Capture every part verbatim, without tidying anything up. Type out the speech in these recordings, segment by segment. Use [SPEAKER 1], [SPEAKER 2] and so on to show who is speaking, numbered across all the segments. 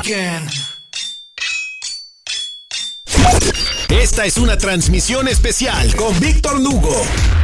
[SPEAKER 1] again.
[SPEAKER 2] Esta es una transmisión especial con Víctor Lugo.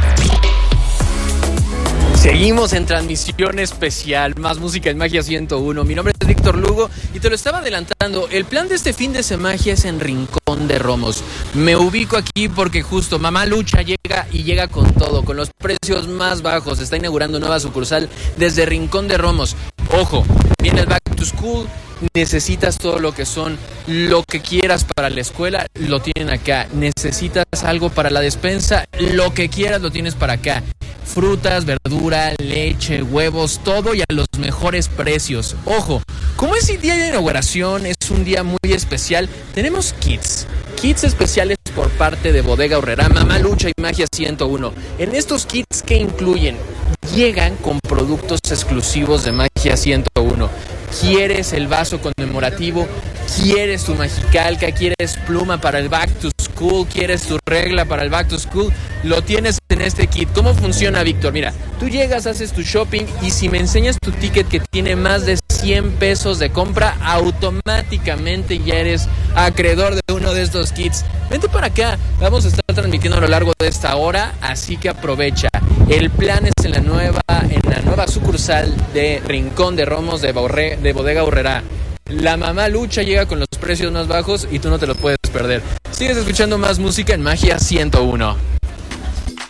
[SPEAKER 3] Seguimos en transmisión especial, más música en Magia ciento uno. Mi nombre es Víctor Lugo y te lo estaba adelantando. El plan de este fin de semana es en Rincón de Romos. Me ubico aquí porque justo Mamá Lucha llega y llega con todo, con los precios más bajos. Está inaugurando nueva sucursal desde Rincón de Romos. Ojo, viene el Back to School. Necesitas todo lo que son, lo que quieras para la escuela, lo tienen acá. Necesitas algo para la despensa, lo que quieras lo tienes para acá. Frutas, verdura, leche, huevos, todo y a los mejores precios. Ojo, como es el día de inauguración, es un día muy especial, tenemos kits. Kits especiales por parte de Bodega Aurrerá, Mamá Lucha y Magia ciento uno. En estos kits, ¿qué incluyen? Llegan con productos exclusivos de Magia ciento uno. ¿Quieres el vaso conmemorativo? ¿Quieres tu magicalca? ¿Quieres pluma para el Back to School? ¿Quieres tu regla para el Back to School? Lo tienes en este kit. ¿Cómo funciona, Víctor? Mira, tú llegas, haces tu shopping y si me enseñas tu ticket que tiene más de cien pesos de compra, automáticamente ya eres acreedor de uno de estos kits. Vente para acá, vamos a estar transmitiendo a lo largo de esta hora, así que aprovecha. El plan es en la nueva, en la nueva sucursal de Rincón de Romos de, Borre, de Bodega Aurrerá. La Mamá Lucha llega con los precios más bajos y tú no te los puedes perder. Sigues escuchando más música en Magia ciento uno.